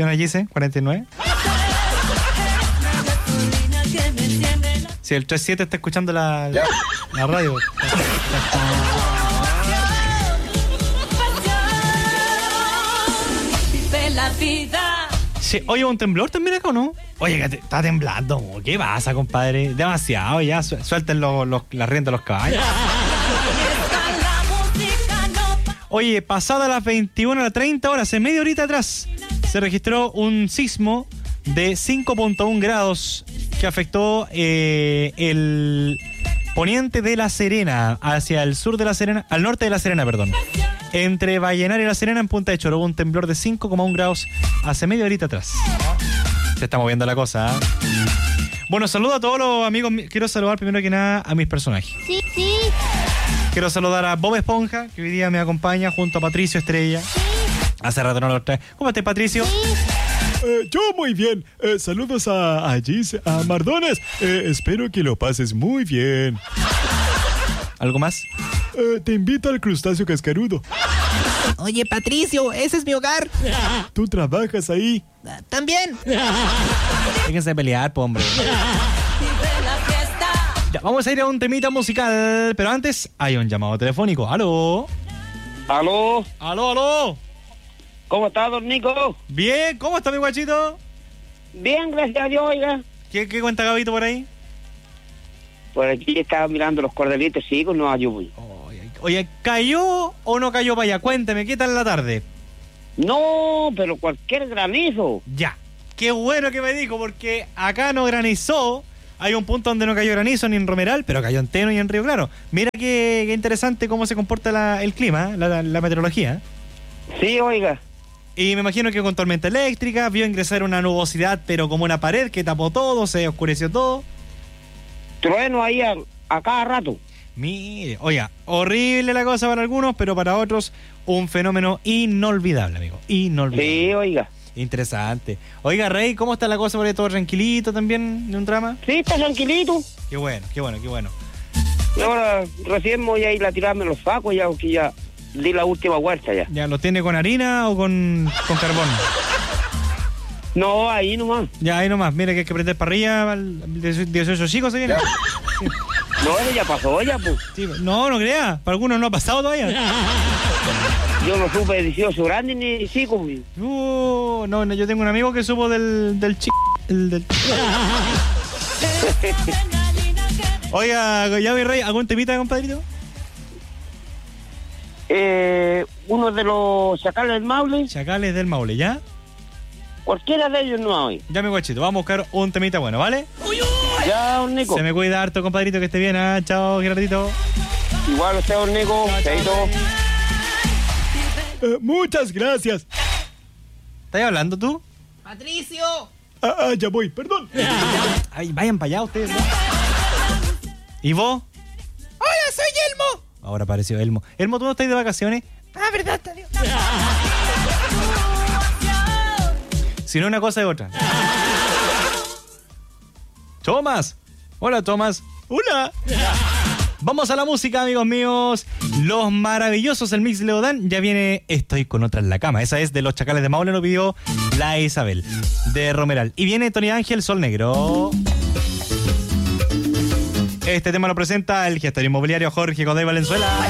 ¿Sí o no, Gise? 49. Si el 37 está escuchando la radio. Sí, oye, ¿un temblor también acá o no? Oye, que está temblando. ¿Qué pasa, compadre? Demasiado ya. Suelten las riendas de los caballos. Oye, pasada las 21 a las 30 horas, hace media horita atrás, se registró un sismo de 5.1 grados que afectó el poniente de La Serena hacia el sur de La Serena, al norte de La Serena, perdón. Entre Vallenar y La Serena, en Punta de Choro, hubo un temblor de 5,1 grados hace media horita atrás. Se está moviendo la cosa, ¿eh? Bueno, saludo a todos los amigos. Quiero saludar primero que nada a mis personajes. Sí. Quiero saludar a Bob Esponja, que hoy día me acompaña junto a Patricio Estrella. Sí. Hace rato no lo trae. ¿Cómo estás, Patricio? Sí. Yo muy bien. Saludos a Gis, a Mardones. Espero que lo pases muy bien. ¿Algo más? Te invito al crustáceo cascarudo. Oye, Patricio, ese es mi hogar. ¿Tú trabajas ahí? También. Déjense de pelear, po, hombre. Ya, vamos a ir a un temita musical, pero antes hay un llamado telefónico. ¡Aló! ¿Aló? ¡Aló! ¿Cómo está, don Nico? Bien, ¿cómo está mi guachito? Bien, gracias a Dios, oiga. ¿Qué cuenta Gabito por ahí? Por aquí estaba mirando los cordelitos, sí, con Nueva York. Oye, ¿cayó o no cayó para allá? Cuénteme, ¿qué tal la tarde? No, pero cualquier granizo. Ya, qué bueno que me dijo, porque acá no granizó. Hay un punto donde no cayó granizo ni en Romeral, pero cayó en Teno y en Río Claro. Mira qué interesante cómo se comporta el clima, la meteorología. Sí, oiga. Y me imagino que con tormenta eléctrica, vio ingresar una nubosidad, pero como una pared que tapó todo, se oscureció todo. Trueno ahí a cada rato. Mire, oiga, horrible la cosa para algunos, pero para otros un fenómeno inolvidable, amigo. Inolvidable. Sí, oiga. Interesante. Oiga, Rey, ¿cómo está la cosa por ahí? ¿Todo tranquilito también de un drama? Sí, está tranquilito. Qué bueno. Y ahora recién voy a ir a tirarme los sacos ya, porque ya di la última vuelta ya. ¿Ya lo tiene con harina o con carbón? No, ahí nomás. Ya, ahí nomás. Mira que hay que prender parrilla. 18 chicos se viene. Sí. No, eso ya pasó ya, pues. Sí, no crea. Para algunos no ha pasado todavía. Yo no supe de 18 grandes ni chicos. No, yo tengo un amigo que supo del chico. Oiga, ya mi Rey, ¿algún temita, compadrito? Uno de los chacales del Maule. Chacales del Maule, ¿ya? Cualquiera de ellos no hay. Ya, mi guachito, vamos a buscar un temita bueno, ¿vale? Ya, don Nico. Se me cuida harto, compadrito, que esté bien. Chao, Gerardito. Igual usted, don Nico. Chaito. Muchas gracias. ¿Estás hablando tú? Patricio. Ya voy, perdón. Ay, vayan para allá ustedes, ¿no? ¿Y vos? Hola, soy Elmo. Ahora apareció Elmo. Elmo, ¿tú no estás de vacaciones? ¿Verdad, Tadio? Si no, una cosa es otra. Tomás. Hola, Tomás. Hola. Vamos a la música, amigos míos. Los maravillosos, el mix Leodán. Ya viene Estoy con otra en la cama. Esa es de los Chacales de Maule, lo pidió la Isabel de Romeral. Y viene Tony Ángel, Sol Negro. Este tema lo presenta el gestor inmobiliario Jorge Godoy Valenzuela.